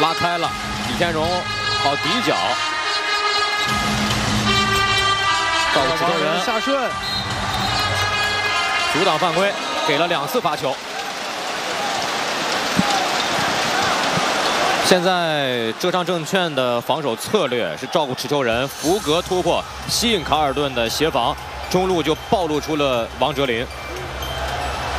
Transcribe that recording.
拉开了，李天荣好底角，照顾持球人下顺， 阻挡犯规，给了2次罚球。现在浙商证券的防守策略是照顾持球人，伏格突破，吸引卡尔顿的协防，中路就暴露出了王哲林。